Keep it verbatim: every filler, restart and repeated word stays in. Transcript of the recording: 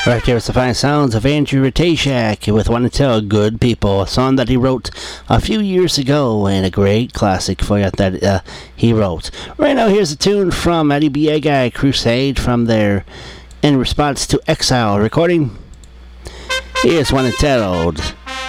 Right there was the fine sounds of Andrew Ratashak with Wanna Tell Good People, a song that he wrote a few years ago, and a great classic for you that uh, he wrote. Right now, here's a tune from Eddie Biega, Crusade, from their In Response to Exile recording. Here's Wanna Tell